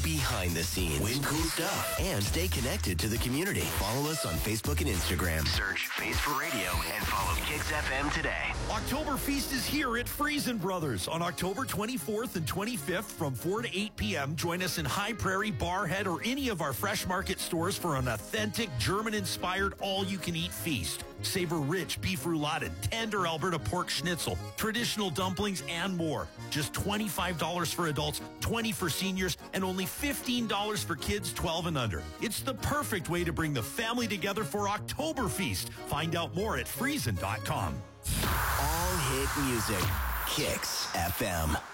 behind the scenes, win cool stuff, and stay connected to the community. Follow us on Facebook and Instagram. Search Face for Radio and follow Kicks FM today. October Feast is here at Friesen Brothers on October 24th and 25th from 4 to 8 p.m. Join us in High Prairie, Barhead, or any of our Fresh Market stores for an authentic German-inspired all-you-can-eat feast. Savor rich beef roulade, tender Alberta pork schnitzel, traditional dumplings, and more. Just $25 for adults, $20 for seniors, and only $15 for kids 12 and under. It's the perfect way to bring the family together for October Feast. Find out more at Friesen.com. All hit music. Kicks FM.